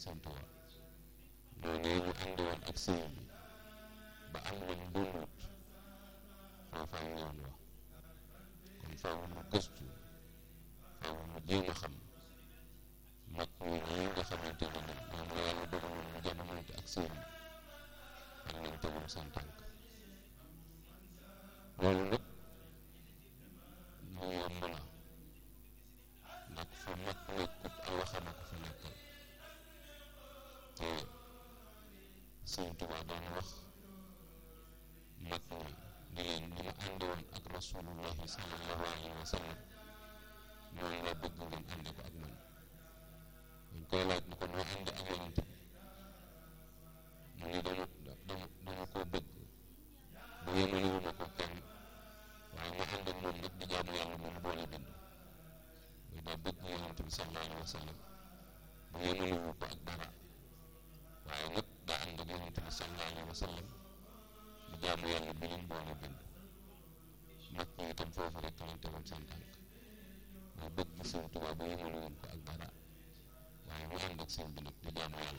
Sëñ Tuubaa noonu ñu àndoon ak sëñ bi ba am luñ doonut foofa ak yoon wa kon faaw mu gëstu faaw mu jéem a xam mag ñi nga xamante ne ni moom la yàlla dogaloon mu jamonante ak sëñ bi ak nañ tegoon seen tànk loolu nag lu yomb la ndax fu mag nekkut ay waxama ko fa nekkal te Sëñ Tuubaa daan wax mag ñi di leen ni ma àndewoon ak rasulullahi sallallahu alayhi wa sallam noonu la bëgg ngeen ànde ko ak man dañ koy laaj ni ko noo ànde ak yonent bi mu ni dama koo bëgg bu yemalewuma ko kenn waaye ma ànd ak moom nag di jaamu yàlla moom boole bind muy daa bëgg yonent bi sallallahu alayhi wa sallam bu yemalewu ko ak dara waaye nag daa ànd ak yonent bi sallallahu alayhi wa sallam di jaamu yàlla bi leen boole bind mag ñi itam foofu rek lañ tegoon seen tànk mooy bëgg Sëñ Tuubaa bu yemalewu ko ak dara waaye mu ànd ak sëñ bi nag di jaamu yàlla